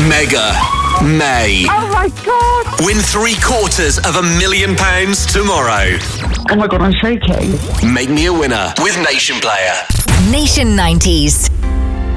Mega May. Oh my God. Win £750,000 tomorrow. Oh my God, I'm shaking. Make me a winner with Nation Player. Nation 90s.